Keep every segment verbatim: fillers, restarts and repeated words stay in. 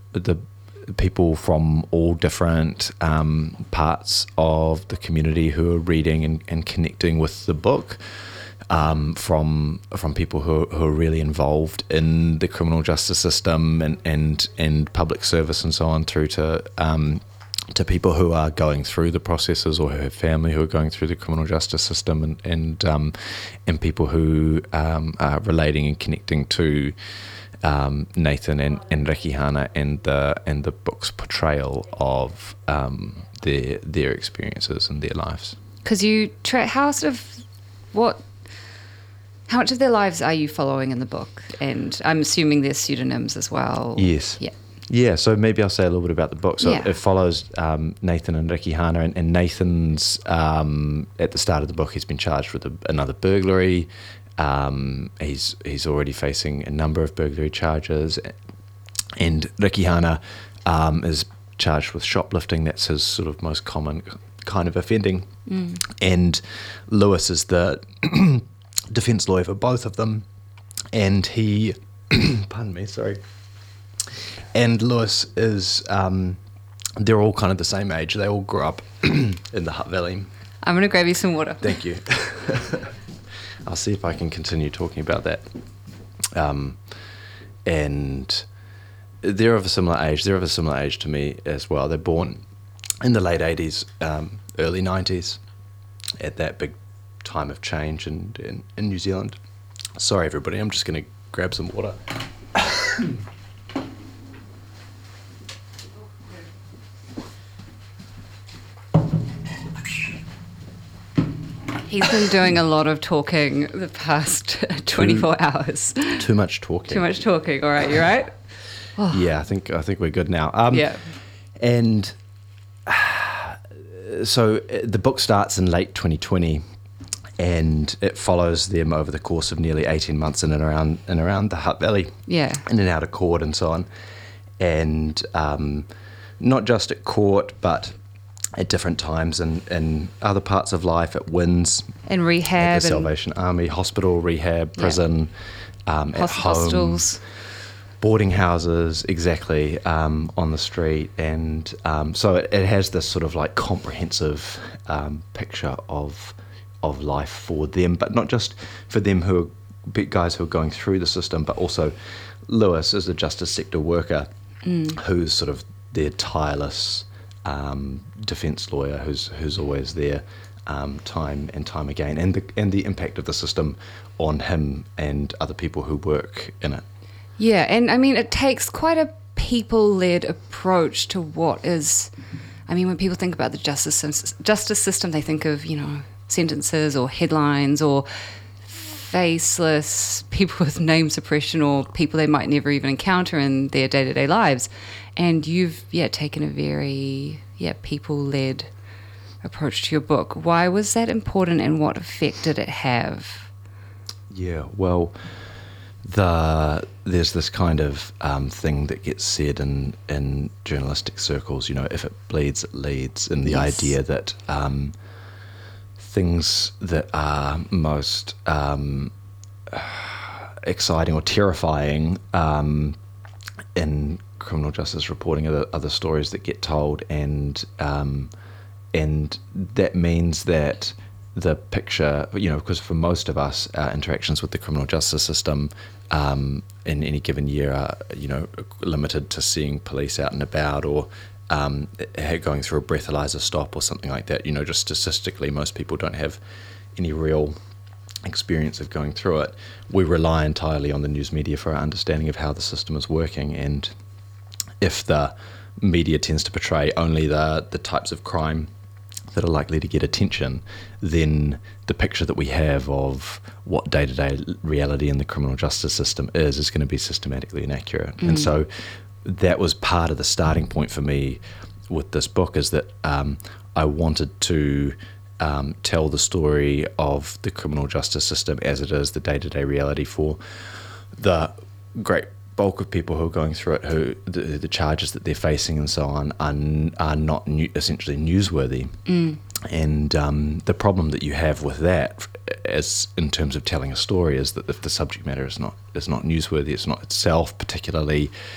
the people from all different um, parts of the community who are reading and, and connecting with the book. Um, from from people who, who are really involved in the criminal justice system and, and, and public service and so on, through to um, to people who are going through the processes or who have family who are going through the criminal justice system, and and, um, and people who um, are relating and connecting to um, Nathan and, and Rekihana and the and the book's portrayal of um, their their experiences and their lives. Because you tra- how sort of what. How much of their lives are you following in the book? And I'm assuming there's pseudonyms as well. Yes. Yeah. Yeah, so maybe I'll say a little bit about the book. So yeah. it follows um, Nathan and Rekihana, and, and Nathan's, um, at the start of the book, he's been charged with a, another burglary. Um, he's he's already facing a number of burglary charges. And Rekihana um, is charged with shoplifting. That's his sort of most common kind of offending. Mm. And Lewis is the defence lawyer for both of them, and he pardon me sorry and Lewis is um they're all kind of the same age. They all grew up in the Hutt Valley. I'm gonna grab you some water. Thank you. I'll see if I can continue talking about that. Um and they're of a similar age they're of a similar age to me as well. They're born in the late eighties, um early nineties, at that big time of change in, in, in New Zealand. Sorry everybody, I'm just going to grab some water. He's been doing a lot of talking the past twenty-four too, hours. Too much talking. Too much talking. All right, you right? Oh. Yeah, I think I think we're good now. Um, yeah. And uh, so the book starts in late twenty twenty, and it follows them over the course of nearly eighteen months in and around in and around the Hutt Valley. Yeah. In and out of court and so on, and um, not just at court, but at different times in, in other parts of life, at Wins, in rehab, at the Salvation Army, hospital, rehab, prison, yeah. um, at hostels, home, boarding houses, exactly, um, on the street. And um, so it, it has this sort of like comprehensive um, picture of of life for them, but not just for them who are big guys who are going through the system, but also Lewis is a justice sector worker mm. who's sort of their tireless um, defence lawyer who's who's always there um, time and time again, and the and the impact of the system on him and other people who work in it. Yeah, and I mean it takes quite a people-led approach to what is. I mean, when people think about the justice justice system, they think of, you know, sentences or headlines or faceless people with name suppression or people they might never even encounter in their day-to-day lives. And you've, yeah, taken a very, yeah, people-led approach to your book. Why was that important, and what effect did it have? Yeah, well, the there's this kind of um, thing that gets said in, in journalistic circles, you know, if it bleeds, it leads, and the yes. idea that um, things that are most um, exciting or terrifying um, in criminal justice reporting are the, are the stories that get told, and um, and that means that the picture, you know, because for most of us, our interactions with the criminal justice system um, in any given year are, you know, limited to seeing police out and about, or um, going through a breathalyzer stop or something like that. You know, just statistically, most people don't have any real experience of going through it. We rely entirely on the news media for our understanding of how the system is working, and if the media tends to portray only the the types of crime that are likely to get attention, then the picture that we have of what day-to-day reality in the criminal justice system is is going to be systematically inaccurate. Mm. And so that was part of the starting point for me with this book, is that um, I wanted to um, tell the story of the criminal justice system as it is, the day-to-day reality for the great bulk of people who are going through it, who the, the charges that they're facing and so on are, are not new, essentially newsworthy. Mm. And um, the problem that you have with that, as in terms of telling a story, is that if the subject matter is not is not newsworthy, it's not itself particularly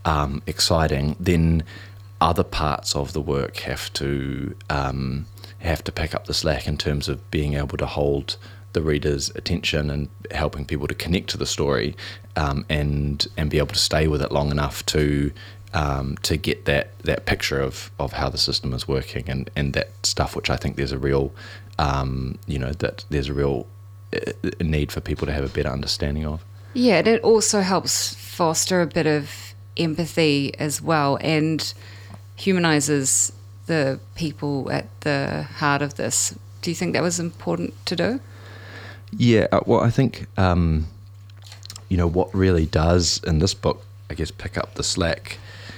um, exciting, then other parts of the work have to um, have to pick up the slack in terms of being able to hold the reader's attention and helping people to connect to the story, um, and and be able to stay with it long enough to um, to get that, that picture of, of how the system is working, and, and that stuff which I think there's a real um, you know that there's a real uh, need for people to have a better understanding of. Yeah, and it also helps foster a bit of empathy as well, and humanises the people at the heart of this. Do you think that was important to do? Yeah, uh, well, I think, um, you know, what really does in this book, I guess, pick up the slack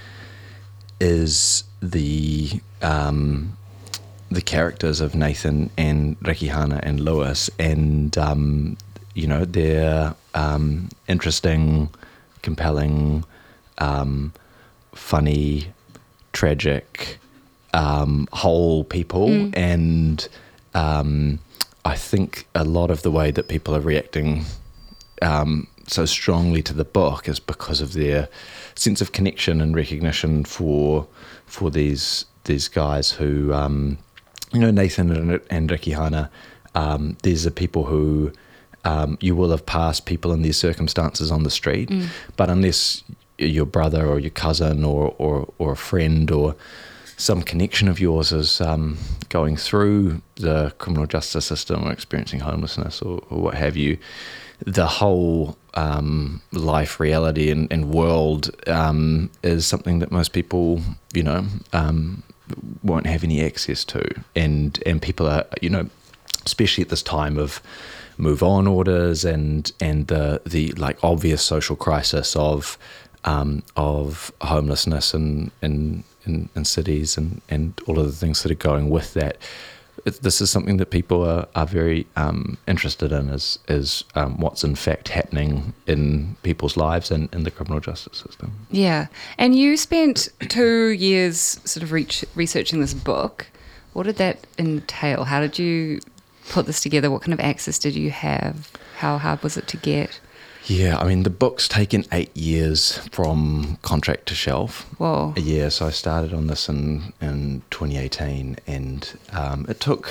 is the um, the characters of Nathan and Rekihana and Lewis, and, um, you know, they're um, interesting, compelling, um, funny, tragic, um, whole people, mm. and um, I think a lot of the way that people are reacting um, so strongly to the book is because of their sense of connection and recognition for for these these guys who, um, you know, Nathan and, and Rekihana. Um, these are people who um, you will have passed people in these circumstances on the street, mm. but unless your brother or your cousin or, or, or a friend or some connection of yours is um, going through the criminal justice system or experiencing homelessness or, or what have you, the whole um, life reality and, and world um, is something that most people, you know, um, won't have any access to. And, and people are, you know, especially at this time of move on orders and, and the, the like obvious social crisis of, um, of homelessness and, and, In, in cities and, and all of the things that are going with that. It, this is something that people are, are very um, interested in, is, is um, what's in fact happening in people's lives and in the criminal justice system. Yeah. And you spent two years sort of reach, researching this book. What did that entail? How did you put this together? What kind of access did you have? How hard was it to get? Yeah, I mean, the book's taken eight years from contract to shelf. Whoa. Yeah, so I started on this in, in twenty eighteen, and um, it took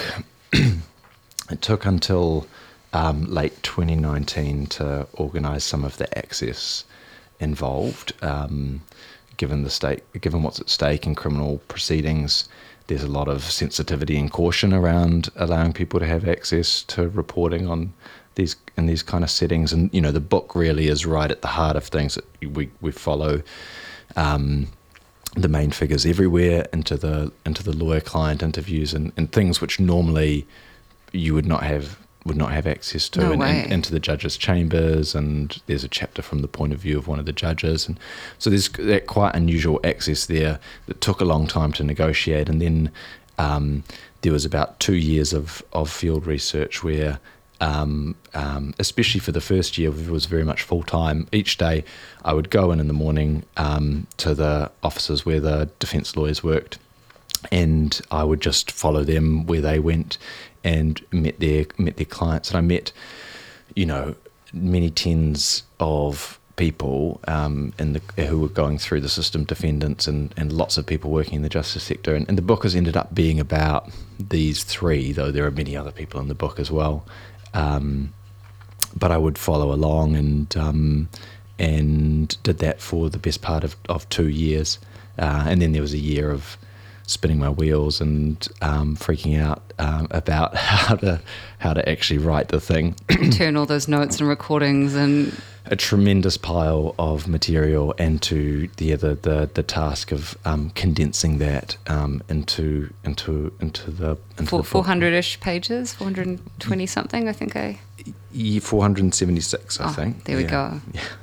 it took until um, late twenty nineteen to organise some of the access involved. Um, given the state, given what's at stake in criminal proceedings, there's a lot of sensitivity and caution around allowing people to have access to reporting on these in these kind of settings, and you know the book really is right at the heart of things. That we we follow um, the main figures everywhere into the into the lawyer client interviews and, and things which normally you would not have would not have access to, no and, way. and into the judges' chambers. And there's a chapter from the point of view of one of the judges, and so there's that quite unusual access there that took a long time to negotiate. And then um, there was about two years of of field research where. Um, um, especially for the first year, it was very much full-time. Each day I would go in in the morning um, to the offices where the defence lawyers worked, and I would just follow them where they went and met their met their clients. And I met, you know, many tens of people um, in the who were going through the system, defendants and, and lots of people working in the justice sector. And, and the book has ended up being about these three, though there are many other people in the book as well. Um, but I would follow along and um, and did that for the best part of, of two years. Uh, and then there was a year of spinning my wheels and um, freaking out um, about how to how to actually write the thing. Turn all those notes and recordings and... A tremendous pile of material, and to the the the, the task of um, condensing that um, into into into the into Four, the four hundred-ish pages, four hundred twenty something, I think I... Yeah, four hundred seventy-six, I oh, think. There we yeah. go.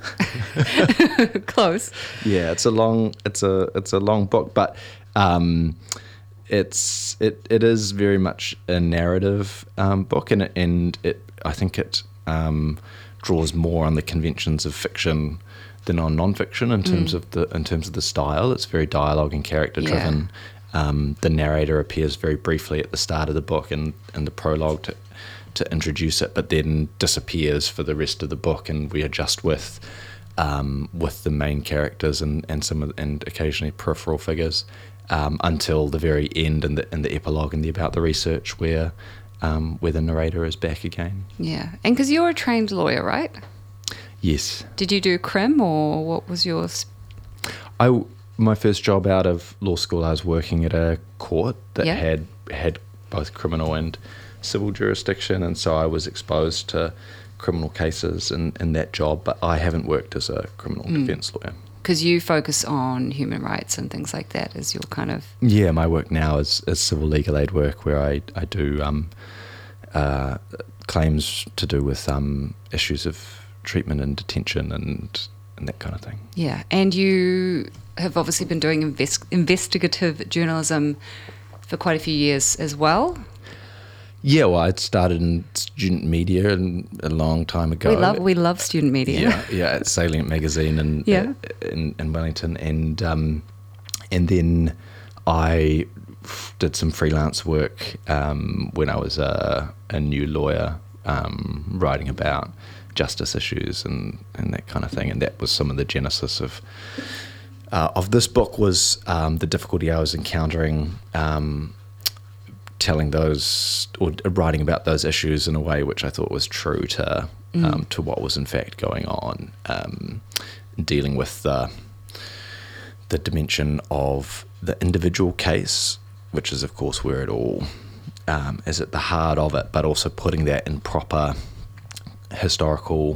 Yeah. Close. Yeah, it's a long it's a it's a long book, but um, it's it it is very much a narrative um, book, and it, and it I think it. Um, draws more on the conventions of fiction than on non-fiction in terms mm. of the in terms of the style. It's very dialogue and character driven. Yeah. Um, the narrator appears very briefly at the start of the book and in the prologue to to introduce it, but then disappears for the rest of the book, and we are just with um, with the main characters and, and some of, and occasionally peripheral figures, um, until the very end in the in the epilogue and the about the research where um, where the narrator is back again. Yeah, and because you're a trained lawyer, right? Yes. Did you do crim, or what was your? Sp- I my first job out of law school, I was working at a court that Yeah. had had both criminal and civil jurisdiction, and so I was exposed to criminal cases in, in that job, but I haven't worked as a criminal Mm. defence lawyer. Because you focus on human rights and things like that as your kind of... Yeah, my work now is, is civil legal aid work, where I, I do um, uh, claims to do with um, issues of treatment and detention and, and that kind of thing. Yeah, and you have obviously been doing invest- investigative journalism for quite a few years as well. Yeah, well, I'd started in student media and a long time ago. We love we love student media. Yeah, yeah, at Salient Magazine in, Yeah. in, in Wellington, and um, and then I f- did some freelance work um, when I was a, a new lawyer, um, writing about justice issues and, and that kind of thing, and that was some of the genesis of uh, of this book was um, the difficulty I was encountering. Um, telling those or writing about those issues in a way which I thought was true to Mm. um, to what was in fact going on, um, dealing with the the dimension of the individual case, which is of course where it all um, is at the heart of it, but also putting that in proper historical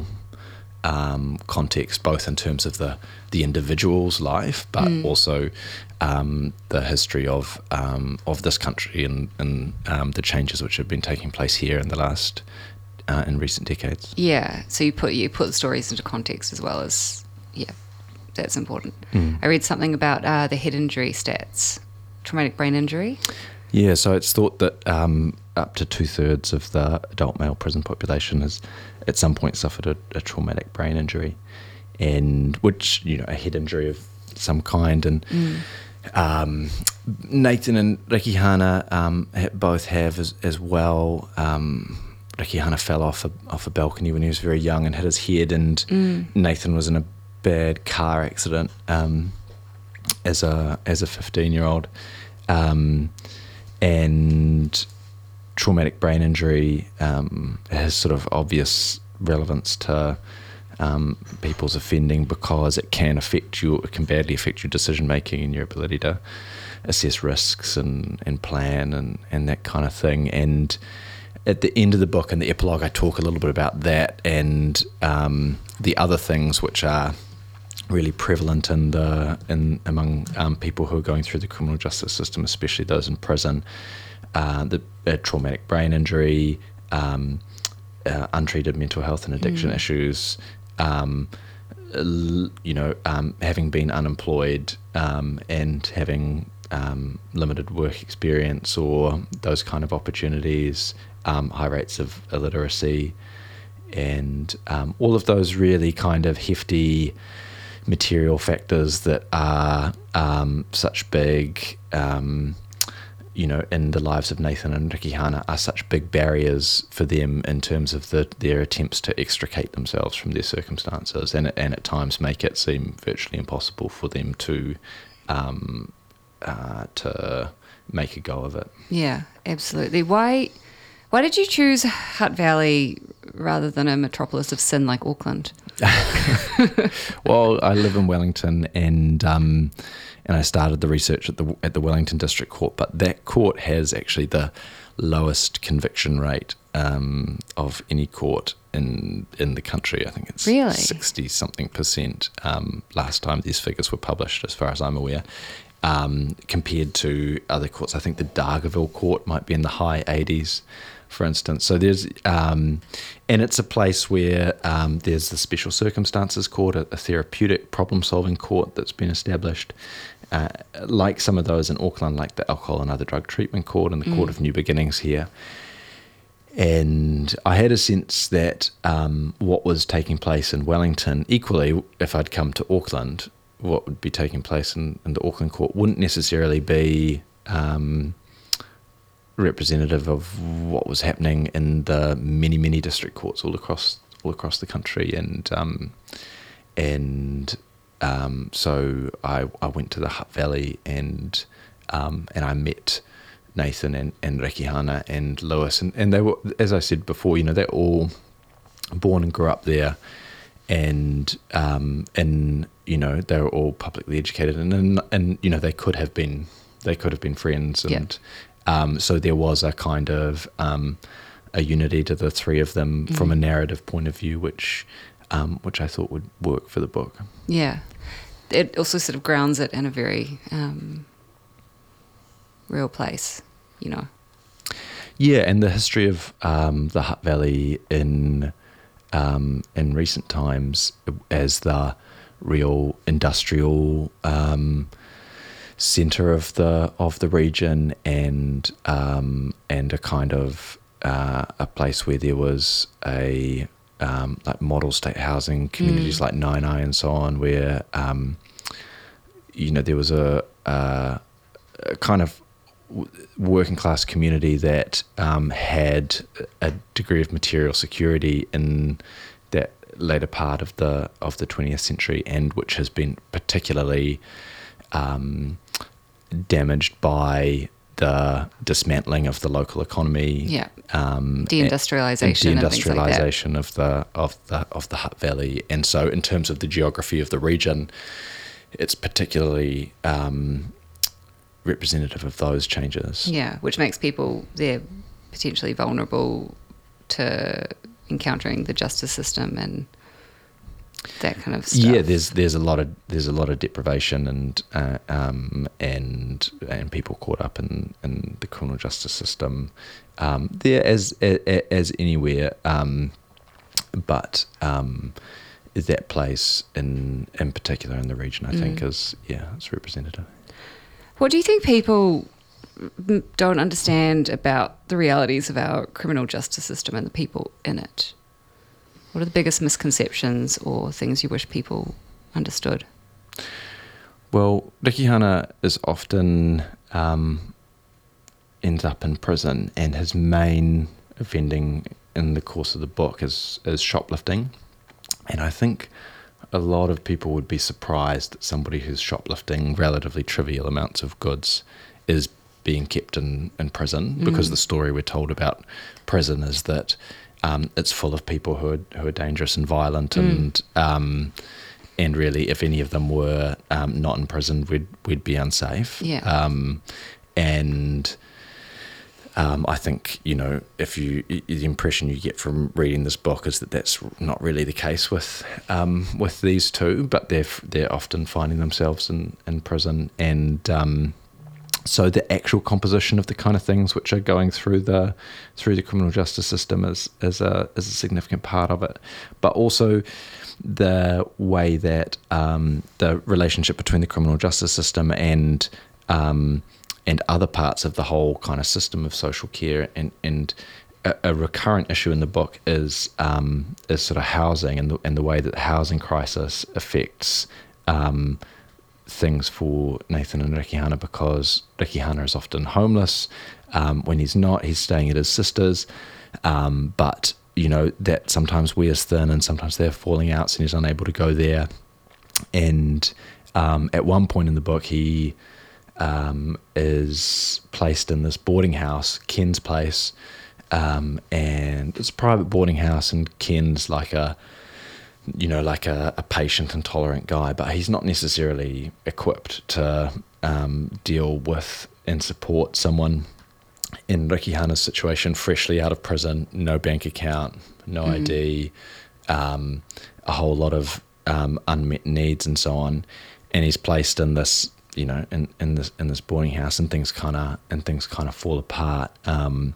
um, context, both in terms of the the individual's life, but Mm. also um, the history of um, of this country and, and um, the changes which have been taking place here in the last uh, in recent decades. Yeah, so you put you put the stories into context as well as, yeah, that's important. Mm. I read something about uh, the head injury stats, traumatic brain injury. Yeah, so it's thought that um, up to two thirds of the adult male prison population has at some point suffered a, a traumatic brain injury, and which, you know, a head injury of some kind. And Mm. um, Nathan and Rikihana um, ha- both have as, as well. Um, Rikihana fell off a, off a balcony when he was very young and hit his head, and Mm. Nathan was in a bad car accident um, as a as a fifteen year old. Um, and traumatic brain injury um, has sort of obvious relevance to um, people's offending, because it can affect you, it can badly affect your decision making and your ability to assess risks and, and plan and, and that kind of thing. And at the end of the book, in the epilogue, I talk a little bit about that and um, the other things which are really prevalent in the in among um, people who are going through the criminal justice system, especially those in prison. Uh, the uh, traumatic brain injury, um, uh, untreated mental health and addiction Mm. issues, um, l- you know, um, having been unemployed um, and having um, limited work experience or those kind of opportunities, um, high rates of illiteracy, and um, all of those really kind of hefty material factors that are um, such big, um, you know, in the lives of Nathan and Rikihana, are such big barriers for them in terms of the, their attempts to extricate themselves from their circumstances, and and at times make it seem virtually impossible for them to um, uh, to make a go of it. Yeah, absolutely. Why why did you choose Hutt Valley rather than a metropolis of sin like Auckland? Well, I live in Wellington, and um, and I started the research at the at the Wellington District Court, but that court has actually the lowest conviction rate um, of any court in in the country. I think it's Really? sixty something percent. Um, last time these figures were published, as far as I'm aware. Um, compared to other courts, I think the Dargaville Court might be in the high eighties, for instance. So there's, um, and it's a place where um, there's the Special Circumstances Court, a, a therapeutic problem-solving court that's been established, uh, like some of those in Auckland, like the Alcohol and Other Drug Treatment Court and the Mm. Court of New Beginnings here. And I had a sense that um, what was taking place in Wellington, equally, if I'd come to Auckland, what would be taking place in, in the Auckland court wouldn't necessarily be um, representative of what was happening in the many, many district courts all across all across the country. And um, and um, so I, I went to the Hutt Valley and um, and I met Nathan and, and Rekihana and Lewis, and, and they were, as I said before, you know, they're all born and grew up there, and um, and you know, they were all publicly educated, and, and and you know, they could have been they could have been friends, and yeah. um, so there was a kind of um, a unity to the three of them mm. from a narrative point of view, which um, which I thought would work for the book. Yeah, it also sort of grounds it in a very um, real place, you know. Yeah, and the history of um, the Hutt Valley in um, in recent times as the real industrial um, centre of the of the region, and um, and a kind of uh, a place where there was a um, like model state housing communities mm. like Nainai and so on, where um, you know, there was a, a, a kind of working class community that um, had a degree of material security in that later part of the of the twentieth century, and which has been particularly um, damaged by the dismantling of the local economy, yeah, um, deindustrialization, and deindustrialization and of the of the of the Hutt Valley, and so in terms of the geography of the region, it's particularly um, representative of those changes. Yeah, which makes people there potentially vulnerable to encountering the justice system and that kind of stuff. Yeah, there's there's a lot of there's a lot of deprivation and uh, um, and and people caught up in, in the criminal justice system um, there as as, as anywhere, um, but um, that place in in particular in the region, I mm. think, is yeah, it's representative. What do you think people don't understand about the realities of our criminal justice system and the people in it? What are the biggest misconceptions or things you wish people understood? Well, Rekihana is often um, ends up in prison, and his main offending in the course of the book is, is shoplifting. And I think a lot of people would be surprised that somebody who's shoplifting relatively trivial amounts of goods is being kept in, in prison, mm. because the story we're told about prison is that um, it's full of people who are, who are dangerous and violent, mm. and um, and really, if any of them were um, not in prison, we'd we'd be unsafe. Yeah. Um, and Um, I think, you know, if you the impression you get from reading this book is that that's not really the case with um, with these two, but they're they're often finding themselves in, in prison, and um, so the actual composition of the kind of things which are going through the through the criminal justice system is is a is a significant part of it, but also the way that um, the relationship between the criminal justice system and um, and other parts of the whole kind of system of social care, and, and a, a recurrent issue in the book is um, is sort of housing, and the, and the way that the housing crisis affects um, things for Nathan and Rekihana, because Rekihana is often homeless. Um, when he's not, he's staying at his sister's, um, but you know that sometimes wears thin, and sometimes they're falling out, so he's unable to go there. And um, at one point in the book, he Um, is placed in this boarding house, Ken's place, um, and it's a private boarding house, and Ken's like a, you know, like a, a patient and tolerant guy, but he's not necessarily equipped to um, deal with and support someone in Rekihana's situation, freshly out of prison, no bank account, no mm-hmm. I D, um, a whole lot of um, unmet needs and so on, and he's placed in this, you know, in, in this in this boarding house, and things kind of and things kind of fall apart. Um,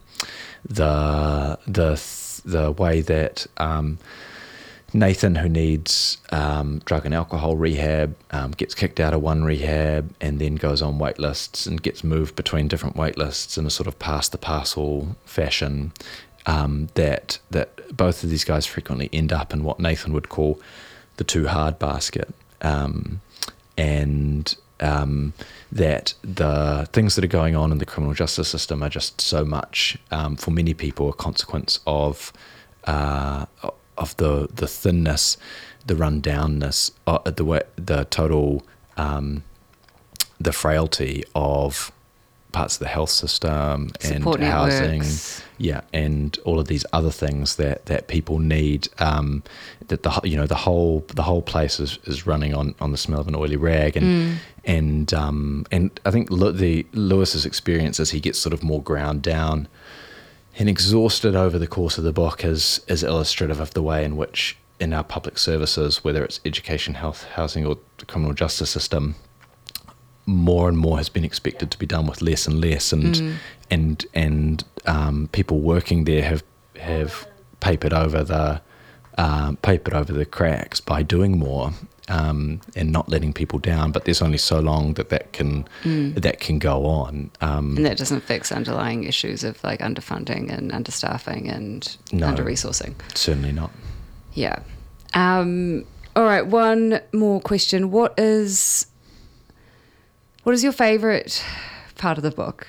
the the the way that um, Nathan, who needs um, drug and alcohol rehab, um, gets kicked out of one rehab and then goes on wait lists and gets moved between different wait lists in a sort of pass the parcel fashion. Um, that that both of these guys frequently end up in what Nathan would call the too hard basket, um, and Um, that the things that are going on in the criminal justice system are just so much, um, for many people, a consequence of uh, of the the thinness, the rundownness, uh, the way the total um, the frailty of parts of the health system Support and housing, networks. yeah, and all of these other things that, that people need. Um, that the you know the whole the whole place is, is running on, on the smell of an oily rag, and mm. and um, and I think the Lewis's experience as he gets sort of more ground down and exhausted over the course of the book is is illustrative of the way in which in our public services, whether it's education, health, housing, or the criminal justice system, more and more has been expected to be done with less and less, and mm. and and um, people working there have have papered over the um, papered over the cracks by doing more um, and not letting people down. But there's only so long that that can mm. that can go on, um, and that doesn't fix underlying issues of like underfunding and understaffing and no, under-resourcing. Certainly not. Yeah. Um, all right. One more question. What is What is your favourite part of the book?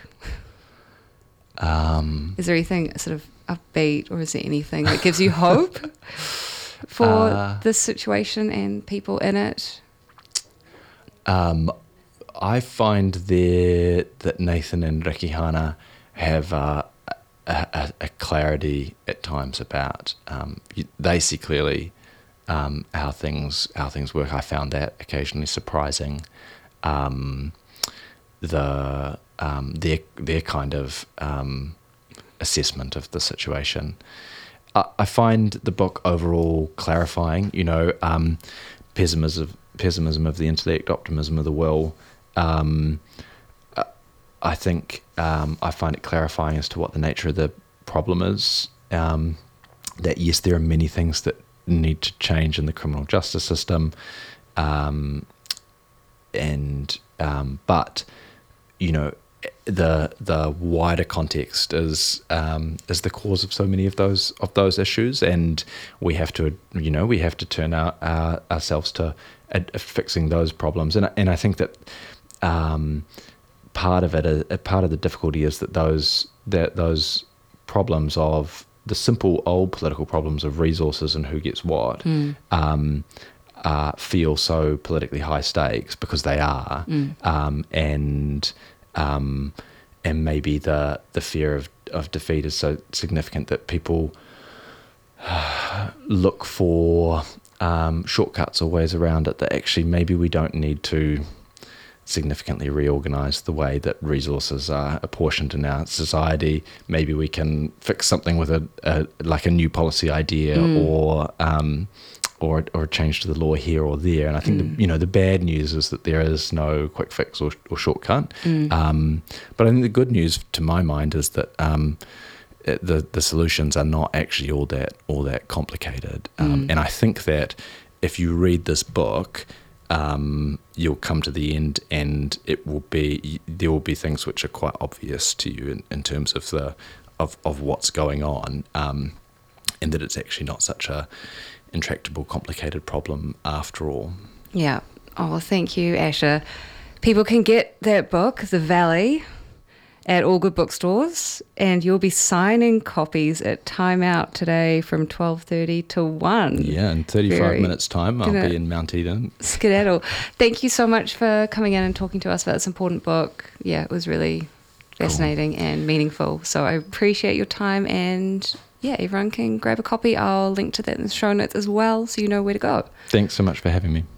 Um, is there anything sort of upbeat, or is there anything that gives you hope for uh, this situation and people in it? Um, I find there that Nathan and Rekihana have uh, a, a, a clarity at times about. Um, you, they see clearly um, how things how things work. I found that occasionally surprising. Um, the um, their their kind of um, assessment of the situation. I, I find the book overall clarifying. You know, um, pessimism pessimism of the intellect, optimism of the will. Um, I think um, I find it clarifying as to what the nature of the problem is. Um, that yes, there are many things that need to change in the criminal justice system, um, and um, but you know the the wider context is um, is the cause of so many of those of those issues, and we have to you know we have to turn our, our ourselves to uh, fixing those problems, and and I think that. Um, Part of it, a part of the difficulty is that those that those problems of the simple old political problems of resources and who gets what mm. um, uh, feel so politically high stakes because they are, mm. um, and um, and maybe the the fear of, of defeat is so significant that people look for um, shortcuts or ways around it that actually maybe we don't need to significantly reorganize the way that resources are apportioned in our society. Maybe we can fix something with a, a like a new policy idea mm. or um, or or a change to the law here or there. And I think mm. the, you know the bad news is that there is no quick fix or, or shortcut. Mm. Um, but I think the good news, to my mind, is that um, it, the the solutions are not actually all that all that complicated. Um, mm. And I think that if you read this book, Um, you'll come to the end, and it will be there will be things which are quite obvious to you in, in terms of the of, of what's going on, um, and that it's actually not such a intractable, complicated problem after all. Yeah. Oh, well, thank you, Asher. People can get that book, The Valley, at all good bookstores, and you'll be signing copies at Time Out today from twelve thirty to one. Yeah, in thirty-five Very minutes time I'll be in Mount Eden. Skedaddle. Thank you so much for coming in and talking to us about this important book. Yeah, it was really fascinating cool. and meaningful. So I appreciate your time, and yeah, everyone can grab a copy. I'll link to that in the show notes as well, so you know where to go. Thanks so much for having me.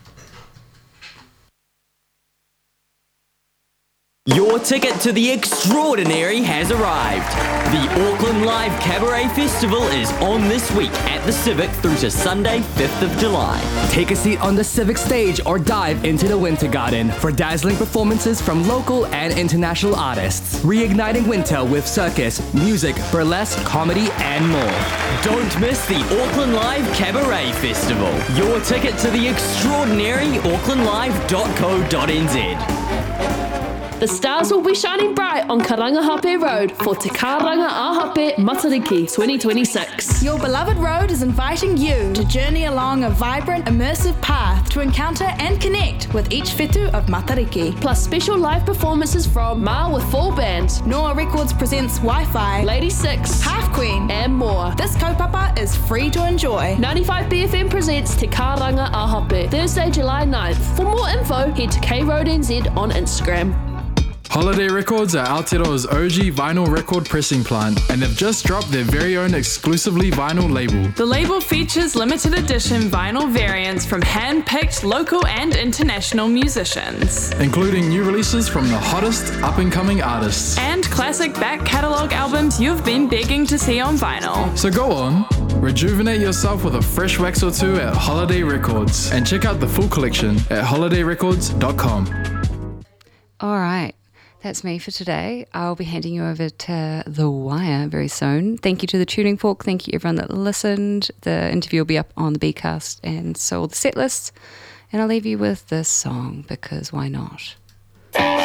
Your ticket to the extraordinary has arrived. The Auckland Live Cabaret Festival is on this week at the Civic through to Sunday, fifth of July. Take a seat on the Civic stage or dive into the Winter Garden for dazzling performances from local and international artists. Reigniting winter with circus, music, burlesque, comedy, and more. Don't miss the Auckland Live Cabaret Festival. Your ticket to the extraordinary auckland live dot co dot n z. The stars will be shining bright on Karangahape Road for Te Karanga Ahape Matariki twenty twenty-six. Your beloved road is inviting you to journey along a vibrant, immersive path to encounter and connect with each whetū of Matariki. Plus special live performances from Ma with full band, Noah Records presents Wi-Fi, Lady Six, Half Queen, and more. This kaupapa is free to enjoy. ninety-five B F M presents Te Karanga Ahape, Thursday, July ninth. For more info, head to K Road N Z on Instagram. Holiday Records are Aotearoa's O G vinyl record pressing plant, and they've just dropped their very own exclusively vinyl label. The label features limited edition vinyl variants from hand-picked local and international musicians. Including new releases from the hottest up-and-coming artists. And classic back catalogue albums you've been begging to see on vinyl. So go on, rejuvenate yourself with a fresh wax or two at Holiday Records, and check out the full collection at holiday records dot com. All right. That's me for today. I'll be handing you over to The Wire very soon. Thank you to the Tuning Fork. Thank you everyone that listened. The interview will be up on the Bcast and so will the set lists. And I'll leave you with this song because why not?